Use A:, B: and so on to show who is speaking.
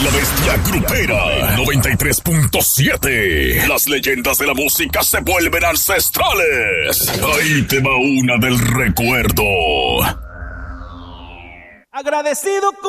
A: la bestia grupera 93.7. Las leyendas de la música se vuelven ancestrales. Ahí te va una del recuerdo.
B: Agradecido con